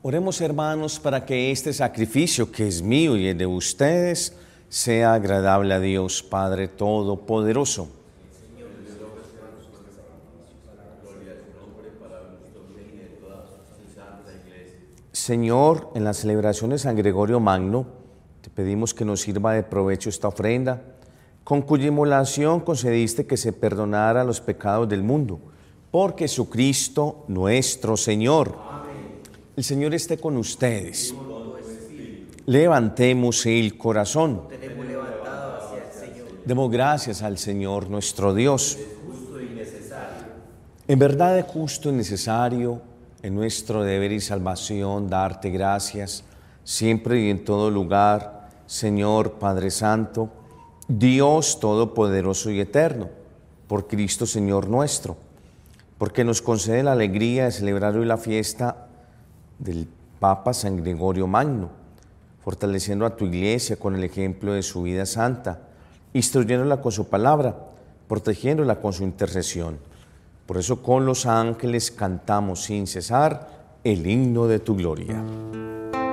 Oremos, hermanos, para que este sacrificio que es mío y es de ustedes sea agradable a Dios Padre Todopoderoso. Señor, en la celebración de San Gregorio Magno, te pedimos que nos sirva de provecho esta ofrenda, con cuya inmolación concediste que se perdonara los pecados del mundo. Por Jesucristo nuestro Señor. Amén. El Señor esté con ustedes. Levantemos el corazón. Tenemos levantado hacia el Señor. Demos gracias al Señor nuestro Dios. Es justo y necesario. En verdad es justo y necesario, en nuestro deber y salvación, darte gracias, siempre y en todo lugar, Señor Padre Santo, Dios Todopoderoso y Eterno, por Cristo Señor nuestro, porque nos concede la alegría de celebrar hoy la fiesta del Papa San Gregorio Magno, fortaleciendo a tu Iglesia con el ejemplo de su vida santa, instruyéndola con su palabra, protegiéndola con su intercesión. Por eso con los ángeles cantamos sin cesar el himno de tu gloria.